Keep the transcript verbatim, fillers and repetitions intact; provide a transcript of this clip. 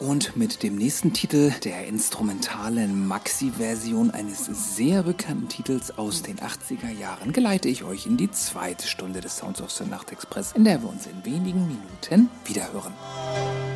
Und mit dem nächsten Titel, der instrumentalen Maxi-Version eines sehr bekannten Titels aus den achtziger Jahren, geleite ich euch in die zweite Stunde des Sounds of the Nachtexpress, in der wir uns in wenigen Minuten wiederhören.